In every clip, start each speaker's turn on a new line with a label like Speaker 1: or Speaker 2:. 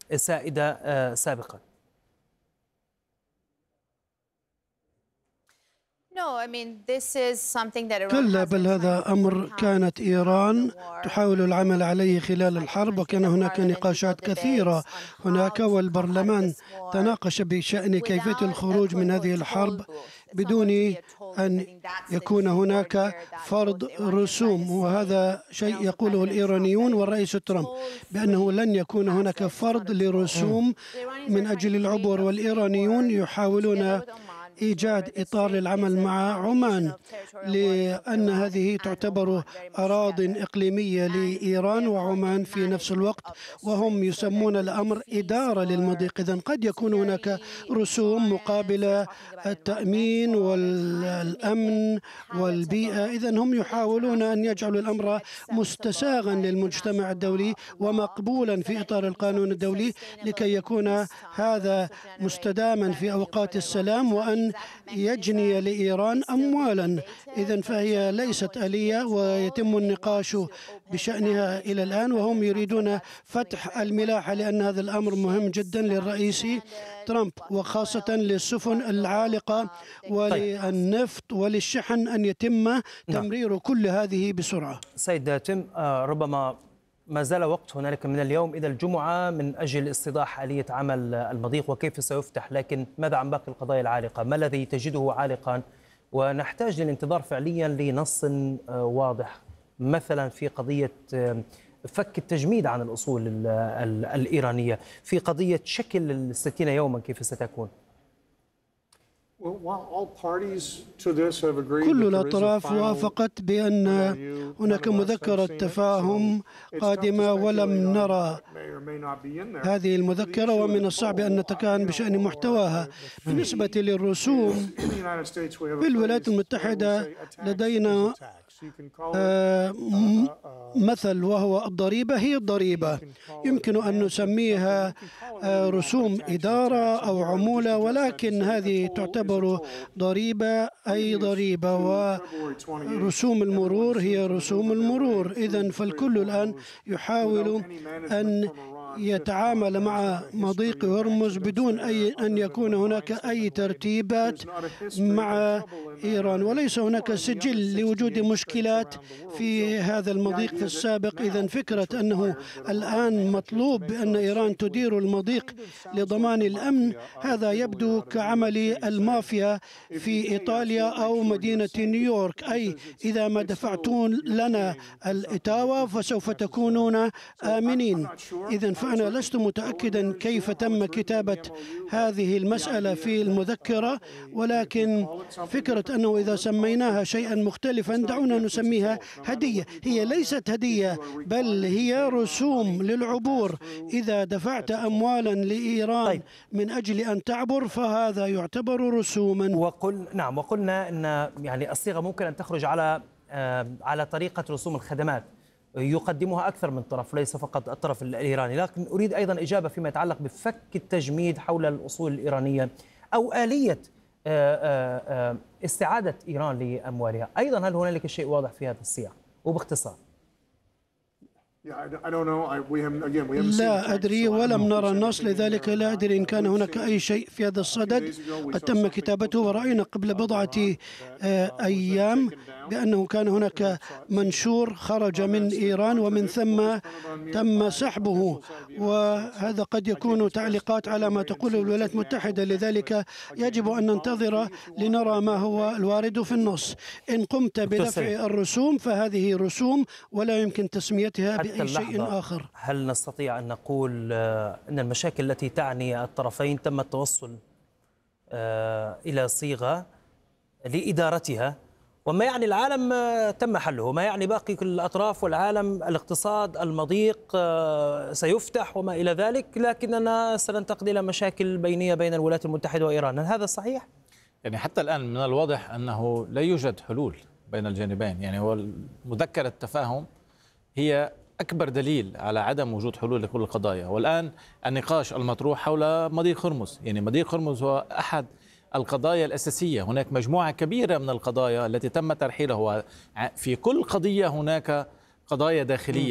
Speaker 1: سائدة سابقا.
Speaker 2: كلا، بل هذا أمر كانت إيران تحاول العمل عليه خلال الحرب، وكان هناك نقاشات كثيرة هناك، والبرلمان تناقش بشأن كيفية الخروج من هذه الحرب بدون أن يكون هناك فرض رسوم. وهذا شيء يقوله الإيرانيون والرئيس ترامب بأنه لن يكون هناك فرض لرسوم من أجل العبور، والإيرانيون يحاولون إيجاد إطار للعمل مع عمان، لأن هذه تعتبر أراضٍ إقليمية لإيران وعمان في نفس الوقت، وهم يسمون الأمر إدارة للمضيق. إذن قد يكون هناك رسوم مقابل التأمين والأمن والبيئة. إذن هم يحاولون أن يجعلوا الأمر مستساغا للمجتمع الدولي ومقبولا في إطار القانون الدولي، لكي يكون هذا مستداما في أوقات السلام، وأن يجني لإيران أموالا. إذن فهي ليست آلية، ويتم النقاش بشأنها إلى الآن، وهم يريدون فتح الملاحة لأن هذا الأمر مهم جدا للرئيس ترامب، وخاصة للسفن العالقة وللنفط وللشحن، أن يتم تمرير كل هذه بسرعة.
Speaker 1: سيد تيم، ربما ما زال وقت هنالك من اليوم إلى الجمعة من أجل استيضاح آلية عمل المضيق وكيف سيفتح، لكن ماذا عن باقي القضايا العالقة؟ ما الذي تجده عالقا ونحتاج للانتظار فعليا لنص واضح، مثلا في قضية فك التجميد عن الأصول الإيرانية، في قضية شكل 60 يوما كيف ستكون؟
Speaker 2: كل الأطراف وافقت بأن هناك مذكرة تفاهم قادمة، ولم نرى هذه المذكرة، ومن الصعب أن نتكهن بشأن محتواها. بالنسبة للرسوم، في الولايات المتحدة لدينا مثل، وهو الضريبة هي الضريبة. يمكن أن نسميها رسوم إدارة أو عمولة، ولكن هذه تعتبر ضريبة أي ضريبة، ورسوم المرور هي رسوم المرور. إذن فالكل الآن يحاول أن يتعامل مع مضيق هرمز بدون أن يكون هناك أي ترتيبات مع إيران، وليس هناك سجل لوجود مشكلات في هذا المضيق في السابق. إذن فكرة أنه الآن مطلوب بأن إيران تدير المضيق لضمان الأمن، هذا يبدو كعمل المافيا في إيطاليا أو مدينة نيويورك، أي إذا ما دفعتون لنا الإتاوة فسوف تكونون آمنين. إذن فأنا لست متأكدا كيف تم كتابة هذه المسألة في المذكرة، ولكن فكرة أنه إذا سميناها شيئا مختلفا دعونا نسميها هدية. هي ليست هدية، بل هي رسوم للعبور. إذا دفعت أموالا لإيران من أجل أن تعبر فهذا يعتبر رسوما.
Speaker 1: وقلنا أن يعني الصيغة ممكن أن تخرج على طريقة رسوم الخدمات يقدمها أكثر من طرف، ليس فقط الطرف الإيراني. لكن أريد أيضا إجابة فيما يتعلق بفك التجميد حول الأصول الإيرانية أو آلية استعادة إيران لأموالها. أيضا هل هنالك شيء واضح في هذا السياق وباختصار؟
Speaker 2: لا أدري ولم نرى النص، لذلك لا أدري إن كان هناك أي شيء في هذا الصدد. قد تم كتابته، ورأينا قبل بضعة أيام بأنه كان هناك منشور خرج من إيران ومن ثم تم سحبه، وهذا قد يكون تعليقات على ما تقوله الولايات المتحدة. لذلك يجب أن ننتظر لنرى ما هو الوارد في النص. إن قمت بدفع الرسوم فهذه رسوم ولا يمكن تسميتها بأي شيء آخر.
Speaker 1: هل نستطيع أن نقول أن المشاكل التي تعني الطرفين تم التوصل إلى صيغة لإدارتها، وما يعني العالم تم حله، ما يعني باقي كل الأطراف والعالم، الاقتصاد، المضيق سيفتح وما إلى ذلك، لكننا سننتقل إلى مشاكل بينية بين الولايات المتحدة وإيران؟ هل هذا صحيح؟
Speaker 3: يعني حتى الآن من الواضح أنه لا يوجد حلول بين الجانبين. يعني هو مذكرة التفاهم هي أكبر دليل على عدم وجود حلول لكل القضايا. والآن النقاش المطروح حول مضيق هرمز، يعني مضيق هرمز هو أحد القضايا الأساسية. هناك مجموعة كبيرة من القضايا التي تم ترحيلها. في كل قضية هناك قضايا داخلية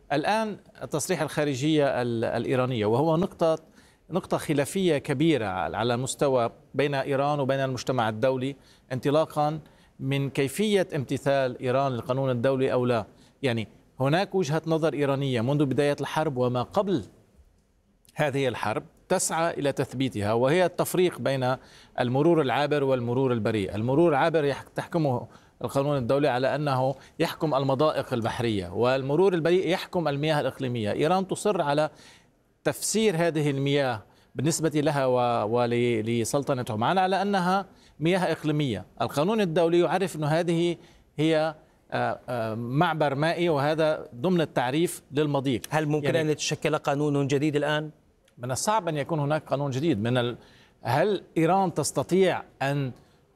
Speaker 3: الآن تصريح الخارجية الإيرانية، وهو نقطة خلافية كبيرة على مستوى بين إيران وبين المجتمع الدولي، انطلاقا من كيفية امتثال إيران للقانون الدولي أو لا. يعني هناك وجهة نظر إيرانية منذ بداية الحرب وما قبل هذه الحرب تسعى إلى تثبيتها، وهي التفريق بين المرور العابر والمرور البريء. المرور العابر تحكمه القانون الدولي على أنه يحكم المضائق البحرية، والمرور البريء يحكم المياه الإقليمية. إيران تصر على تفسير هذه المياه بالنسبة لها ولسلطنة عمان على أنها مياه إقليمية. القانون الدولي يعرف أن هذه هي معبر مائي، وهذا ضمن التعريف للمضيق.
Speaker 1: هل ممكن يعني أن يتشكل قانون جديد الآن؟
Speaker 3: من الصعب أن يكون هناك قانون جديد. هل إيران تستطيع أن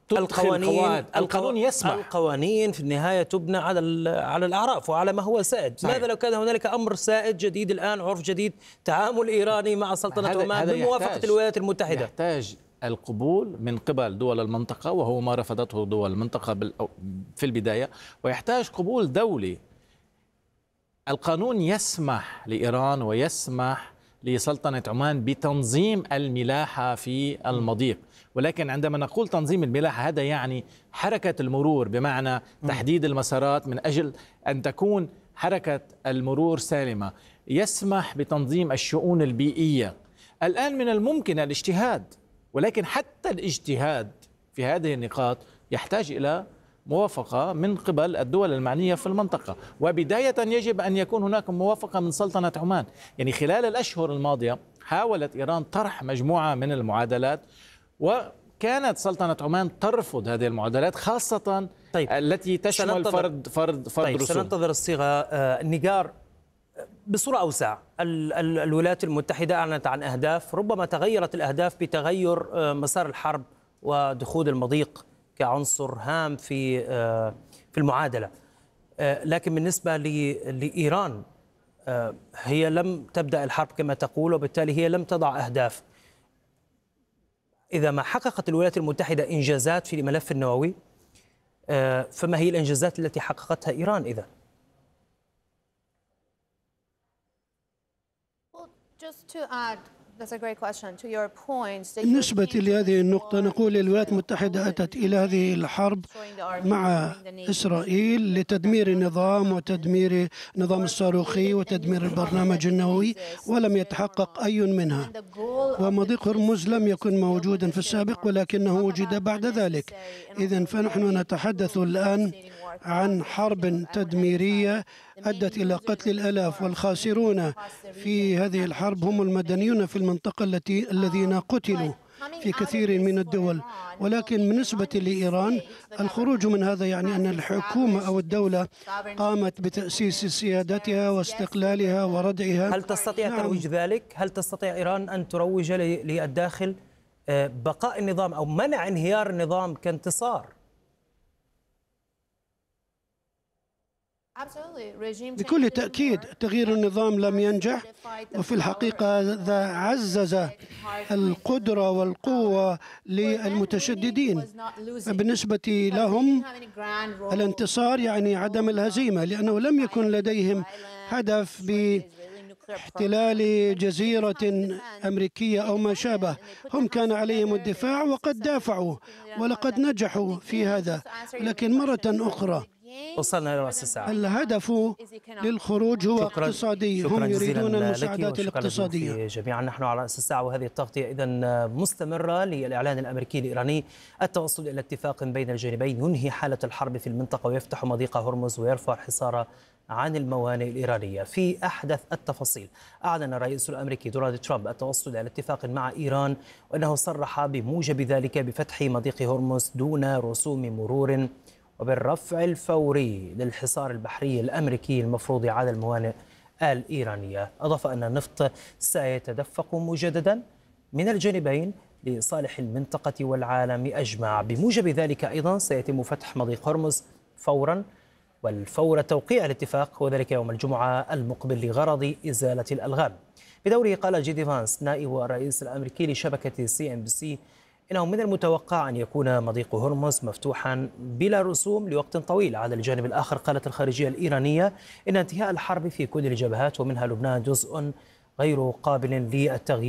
Speaker 3: القانون يسمح؟
Speaker 1: القوانين في النهاية تبنى على الأعراف وعلى ما هو سائد. صحيح. ماذا لو كان هنالك أمر سائد جديد الآن، عرف جديد، تعامل إيراني مع سلطنة عمان بموافقة الولايات المتحدة؟
Speaker 3: يحتاج القبول من قبل دول المنطقة، وهو ما رفضته دول المنطقة في البداية، ويحتاج قبول دولي. القانون يسمح لإيران ويسمح لسلطنة عمان بتنظيم الملاحة في المضيق، ولكن عندما نقول تنظيم الملاحة هذا يعني حركة المرور، بمعنى تحديد المسارات من أجل أن تكون حركة المرور سالمة. يسمح بتنظيم الشؤون البيئية. الآن من الممكن الاجتهاد، ولكن حتى الاجتهاد في هذه النقاط يحتاج إلى موافقة من قبل الدول المعنية في المنطقة، وبداية يجب أن يكون هناك موافقة من سلطنة عمان. يعني خلال الأشهر الماضية حاولت إيران طرح مجموعة من المعادلات، وكانت سلطنة عمان ترفض هذه المعادلات، خاصة التي تشمل فرض رسوم.
Speaker 1: سننتظر الصيغة. نيجار، بصورة أوسع، الولايات المتحدة أعلنت عن أهداف، ربما تغيرت الأهداف بتغير مسار الحرب ودخول المضيق كعنصر هام في المعادلة، لكن بالنسبة لإيران هي لم تبدأ الحرب كما تقول، وبالتالي هي لم تضع أهداف. إذا ما حققت الولايات المتحدة إنجازات في الملف النووي، فما هي الإنجازات التي حققتها إيران إذا؟
Speaker 2: بالنسبة لهذه النقطة، نقول الولايات المتحدة أتت إلى هذه الحرب مع إسرائيل لتدمير النظام وتدمير النظام الصاروخي وتدمير البرنامج النووي، ولم يتحقق أي منها. ومضيق هرمز لم يكن موجودا في السابق ولكنه وجد بعد ذلك. إذن فنحن نتحدث الآن عن حرب تدميرية أدت إلى قتل الآلاف، والخاسرون في هذه الحرب هم المدنيون في المنطقة الذين قتلوا في كثير من الدول. ولكن بالنسبة لإيران الخروج من هذا يعني أن الحكومة أو الدولة قامت بتأسيس سيادتها واستقلالها وردعها.
Speaker 1: هل تستطيع ترويج ذلك؟ هل تستطيع إيران أن تروج للداخل بقاء النظام أو منع انهيار النظام كانتصار؟
Speaker 2: بكل تأكيد تغيير النظام لم ينجح، وفي الحقيقة ذا عزز القدرة والقوة للمتشددين. بالنسبة لهم الانتصار يعني عدم الهزيمة، لأنه لم يكن لديهم هدف باحتلال جزيرة أمريكية أو ما شابه. هم كان عليهم الدفاع وقد دافعوا ولقد نجحوا في هذا. لكن مرة أخرى
Speaker 1: وصلنا إلى رأس الساعة.
Speaker 2: الهدف للخروج هو اقتصادي، هم يريدون المساعدات الاقتصادية.
Speaker 1: جميعا نحن على رأس الساعة، وهذه التغطية إذن مستمرة للإعلان الأمريكي الإيراني التوصل إلى اتفاق بين الجانبين ينهي حالة الحرب في المنطقة ويفتح مضيق هرمز ويرفع الحصار عن الموانئ الإيرانية. في أحدث التفاصيل، أعلن الرئيس الأمريكي دونالد ترامب التوصل إلى اتفاق مع إيران، وأنه صرح بموجب ذلك بفتح مضيق هرمز دون رسوم مرور وبالرفع الفوري للحصار البحري الأمريكي المفروض على الموانئ الإيرانية. أضاف أن النفط سيتدفق مجددا من الجانبين لصالح المنطقة والعالم أجمع. بموجب ذلك أيضا سيتم فتح مضيق هرمز فورا، والفور توقيع الاتفاق، وذلك يوم الجمعة المقبل لغرض إزالة الألغام. بدوره قال جي دي فانس نائب الرئيس الأمريكي لشبكة CNBC إنه من المتوقع أن يكون مضيق هرمز مفتوحا بلا رسوم لوقت طويل. على الجانب الآخر قالت الخارجية الإيرانية إن انتهاء الحرب في كل الجبهات ومنها لبنان جزء غير قابل للتغيير